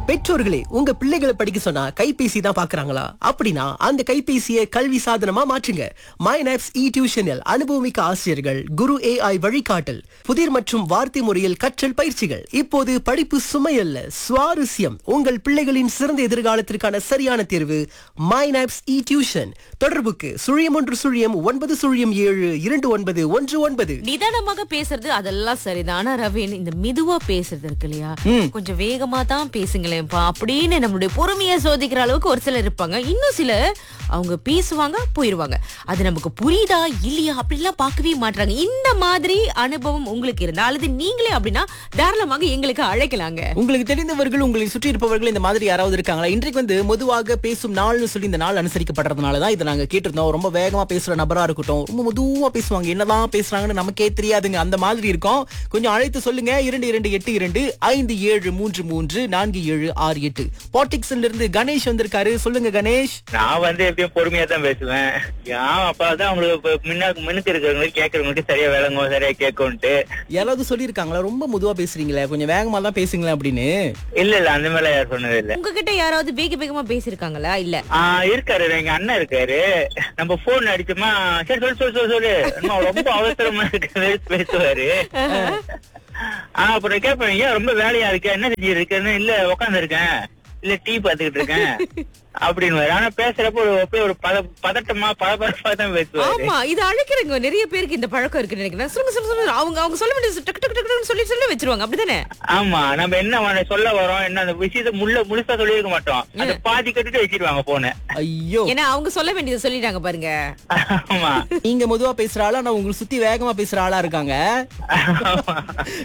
பெற்றோர்களே, உங்க பிள்ளைகளை படிக்க சொன்னா கைபேசி தான் பாக்குறாங்களா? அப்படின்னா அந்த கைபேசியை கல்வி சாதனமா மாற்றுங்க. மைனாப்ஸ் இ டியூஷனில் அனுபவமிக்க ஆசிரியர்கள், குரு AI வழிகாட்டல், புதிர் மற்றும் வார்த்தை முறையில் கற்றல் பயிற்சிகள். இப்போது படிப்பு சுமையல்ல, சுவாரஸ்யம். உங்கள் பிள்ளைகளின் சிறந்த எதிர்காலத்திற்கான சரியான தேர்வு மைனாப்ஸ் இ டியூஷன். தொடர்புக்கு 0130072919. நிதானமாக பேசுறது அதெல்லாம் சரிதான். ஆனா ரவீன், இந்த மெதுவா பேசுறது இருக்கு இல்லையா, கொஞ்சம் வேகமா தான் பேசுங்களேன்ப்பா அப்படின்னு நம்மளுடைய பொறுமையை சோதிக்கிற அளவுக்கு ஒரு சிலர் இருப்பாங்க. இன்னும் சில அவங்க பேசுவாங்க போயிருவாங்க. அது நமக்கு புரியுதா இல்லையா அப்படிலாம் பார்க்கவே மாட்டாங்க. இந்த மாதிரி அனுபவம் உங்களுக்கு இருந்தா அல்லது நீங்களே அப்படின்னா தாராளமாக எங்களுக்கு அழைக்கலாங்க. உங்களுக்கு தெரிந்தவர்கள், உங்களை சுற்றி இருப்பவர்கள் இந்த மாதிரி யாராவது இருக்காங்களா? இன்றைக்கு மெதுவாக பேசும் நாள்னு சொல்லி இந்த நாள் அனுசரிக்கப்படுறதுனாலதான் இதை நாங்க கேட்டிருந்தோம். ரொம்ப வேகமா பேசுற நபரா இருக்கட்டும், ரொம்ப மெதுவா பேசுவாங்க, என்னதான் பேசுறாங்கன்னு நமக்கே தெரியாதுங்க, அந்த மாதிரி இருக்கும். கொஞ்சம் அழைத்து சொல்லுங்க. 2282573476 பாட்டிக்ஸ்ல இருந்து கணேஷ் வந்திருக்காரு. சொல்லுங்க கணேஷ். நான் எப்பயும் பொறுமையா தான் பேசுவேன். அப்பதான் அவங்களுக்கு மின்னுக்கு இருக்கிறவங்களுக்கு கேட்கறவங்களுக்கு சரியா விளங்கும், சரியா கேட்கும்ட்டு. யாராவது சொல்லிருக்காங்களா ரொம்ப மெதுவா பேசுறீங்களே, கொஞ்சம் வேகமா தான் பேசுங்களேன் அப்படின்னு? இல்ல அந்த மாதிரி யாரும் சொன்னது இல்ல. உங்ககிட்ட யாராவது வேகமா பேசிருக்காங்களா? இல்ல இருக்காரு, எங்க அண்ணன் இருக்காரு. நம்ம போன் அடிச்சோமா, சரி சொல்லு ரொம்ப அவசரமா இருக்கு பேசுவாரு. அப்புறம் கேட்பேன், ஏன் ரொம்ப வேலையா இருக்க, என்ன செஞ்சு இருக்கேன்னு. இல்ல உக்காந்து இருக்கேன், இல்ல டீ பாத்துக்கிட்டு இருக்கேன் அப்படின்னு. ஆனா பேசுறப்ப ஒரு பதட்டமா பரபரப்பா தான் பேசுவாரு. ஆமா, இது அழைக்கிறங்க நிறைய பேருக்கு இந்த பழக்கம் இருக்குன்னு நினைக்கிறேன். சொல்லுங்க அவங்க சொல்ல வேண்டியது டக்கு டக்கு டக்குன்னு சொல்லி வச்சிருவாங்க, அப்படிதானே? ஆமா, நம்ம என்ன சொல்ல வரோம், என்ன அந்த விஷயத்த முழுசா சொல்லிருக்க மாட்டோம், அந்த பாதி கட்டிட்டு வச்சிருவாங்க போன. ஐயோ, ஏன்னா அவங்க சொல்ல வேண்டியது சொல்லிட்டாங்க பாருங்க. ஆமா, நீங்க மெதுவா பேசுற ஆளா, ஆனா உங்களுக்கு சுத்தி வேகமா பேசுற ஆளா இருக்காங்க.